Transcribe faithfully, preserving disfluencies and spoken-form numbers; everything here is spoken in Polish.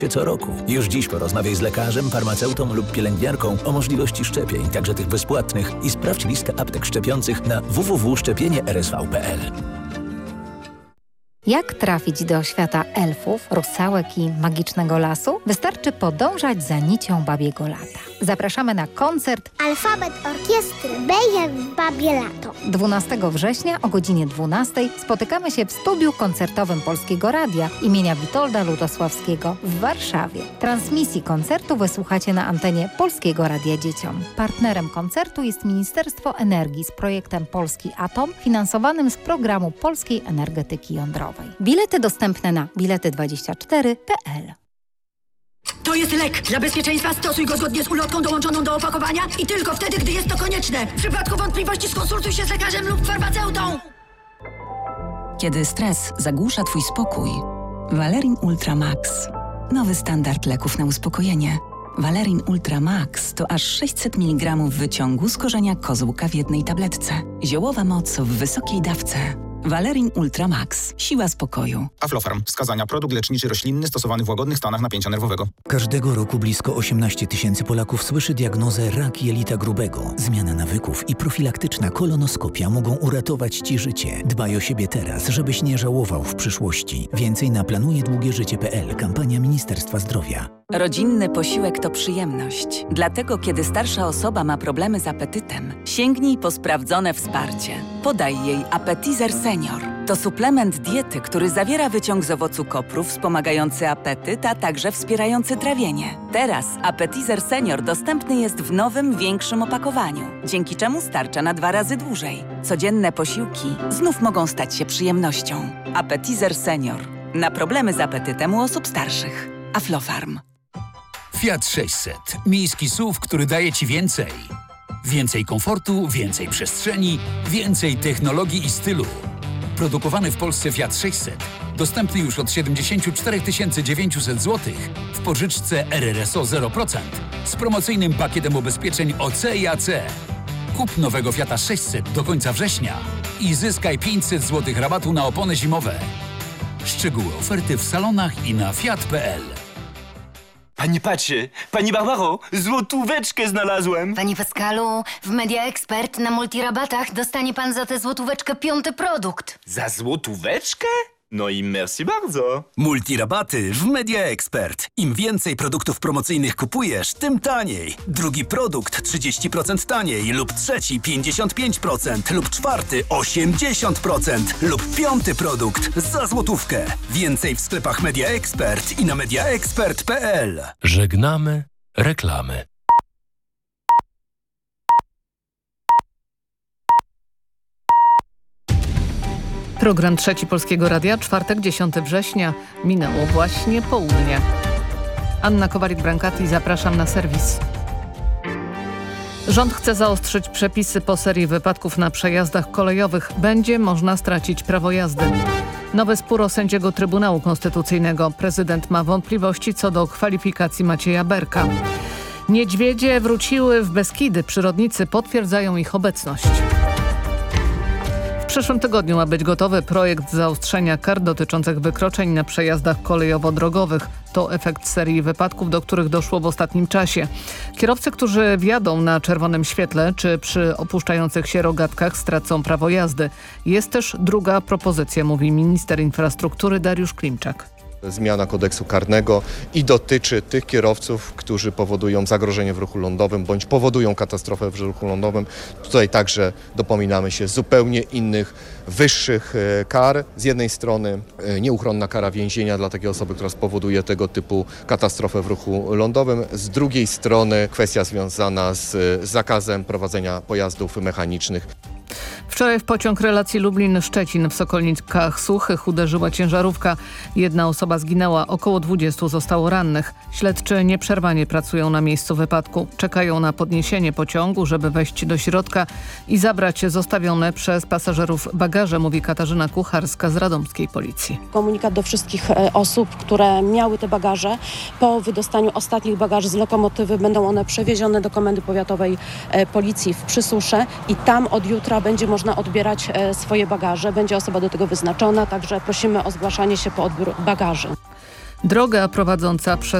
co roku. Już dziś porozmawiaj z lekarzem, farmaceutą lub pielęgniarką o możliwości szczepień, także tych bezpłatnych, i sprawdź listę aptek szczepiących na w w w kropka szczepienie r s v kropka p l. Jak trafić do świata elfów, rusałek i magicznego lasu? Wystarczy podążać za nicią babiego lata. Zapraszamy na koncert Alfabet Orkiestry Beje w Babie Lato. dwunastego września o godzinie dwunastej spotykamy się w studiu koncertowym Polskiego Radia imienia Witolda Lutosławskiego w Warszawie. Transmisji koncertu wysłuchacie na antenie Polskiego Radia Dzieciom. Partnerem koncertu jest Ministerstwo Energii z projektem Polski Atom, finansowanym z programu Polskiej Energetyki Jądrowej. Bilety dostępne na bilety dwadzieścia cztery kropka p l. To jest lek. Dla bezpieczeństwa stosuj go zgodnie z ulotką dołączoną do opakowania i tylko wtedy, gdy jest to konieczne. W przypadku wątpliwości skonsultuj się z lekarzem lub farmaceutą. Kiedy stres zagłusza Twój spokój, Valerin Ultra Max. Nowy standard leków na uspokojenie. Valerin Ultra Max to aż sześćset miligramów wyciągu z korzenia kozłka w jednej tabletce. Ziołowa moc w wysokiej dawce. Valerin Ultra Max. Siła spokoju. Aflofarm. Wskazania: produkt leczniczy roślinny stosowany w łagodnych stanach napięcia nerwowego. Każdego roku blisko osiemnaście tysięcy Polaków słyszy diagnozę rak jelita grubego. Zmiana nawyków i profilaktyczna kolonoskopia mogą uratować Ci życie. Dbaj o siebie teraz, żebyś nie żałował w przyszłości. Więcej na planuje długie życie kropka p l. Kampania Ministerstwa Zdrowia. Rodzinny posiłek to przyjemność. Dlatego, kiedy starsza osoba ma problemy z apetytem, sięgnij po sprawdzone wsparcie. Podaj jej Appetizer Senior. To suplement diety, który zawiera wyciąg z owocu kopru wspomagający apetyt, a także wspierający trawienie. Teraz Appetizer Senior dostępny jest w nowym, większym opakowaniu, dzięki czemu starcza na dwa razy dłużej. Codzienne posiłki znów mogą stać się przyjemnością. Appetizer Senior. Na problemy z apetytem u osób starszych. Aflofarm. Fiat sześćset. Miejski S U V, który daje Ci więcej. Więcej komfortu, więcej przestrzeni, więcej technologii i stylu. Produkowany w Polsce Fiat sześćset. Dostępny już od siedemdziesiąt cztery tysiące dziewięćset złotych w pożyczce R R S O zero procent z promocyjnym pakietem ubezpieczeń O C i A C. Kup nowego Fiata sześćset do końca września i zyskaj pięćset złotych rabatu na opony zimowe. Szczegóły oferty w salonach i na fiat kropka p l. Panie Pacie, pani Barbaro, złotóweczkę znalazłem. Panie Pascalu, w Media Expert na multirabatach dostanie pan za tę złotóweczkę piąty produkt. Za złotóweczkę? No i merci bardzo. Multirabaty w Media Expert. Im więcej produktów promocyjnych kupujesz, tym taniej. Drugi produkt trzydzieści procent taniej, lub trzeci pięćdziesiąt pięć procent, lub czwarty osiemdziesiąt procent, lub piąty produkt za złotówkę. Więcej w sklepach Media Expert i na media expert kropka p l. Żegnamy reklamy. Program Trzeci Polskiego Radia, czwartek, dziesiątego września. Minęło właśnie południe. Anna Kowalik-Brankati, zapraszam na serwis. Rząd chce zaostrzyć przepisy po serii wypadków na przejazdach kolejowych. Będzie można stracić prawo jazdy. Nowy spór o sędziego Trybunału Konstytucyjnego. Prezydent ma wątpliwości co do kwalifikacji Macieja Berka. Niedźwiedzie wróciły w Beskidy. Przyrodnicy potwierdzają ich obecność. W przyszłym tygodniu ma być gotowy projekt zaostrzenia kar dotyczących wykroczeń na przejazdach kolejowo-drogowych. To efekt serii wypadków, do których doszło w ostatnim czasie. Kierowcy, którzy wjadą na czerwonym świetle czy przy opuszczających się rogatkach, stracą prawo jazdy. Jest też druga propozycja, mówi minister infrastruktury Dariusz Klimczak. Zmiana kodeksu karnego i dotyczy tych kierowców, którzy powodują zagrożenie w ruchu lądowym bądź powodują katastrofę w ruchu lądowym. Tutaj także dopominamy się zupełnie innych, wyższych kar. Z jednej strony nieuchronna kara więzienia dla takiej osoby, która spowoduje tego typu katastrofę w ruchu lądowym. Z drugiej strony kwestia związana z zakazem prowadzenia pojazdów mechanicznych. Wczoraj w pociąg relacji Lublin-Szczecin w Sokolnikach Suchych uderzyła ciężarówka. Jedna osoba zginęła, około dwudziestu zostało rannych. Śledczy nieprzerwanie pracują na miejscu wypadku. Czekają na podniesienie pociągu, żeby wejść do środka i zabrać zostawione przez pasażerów bagaże, mówi Katarzyna Kucharska z radomskiej policji. Komunikat do wszystkich osób, które miały te bagaże. Po wydostaniu ostatnich bagaży z lokomotywy będą one przewiezione do Komendy Powiatowej Policji w Przysusze i tam od jutra będzie można odbierać swoje bagaże. Będzie osoba do tego wyznaczona, także prosimy o zgłaszanie się po odbiór bagaży. Droga prowadząca przez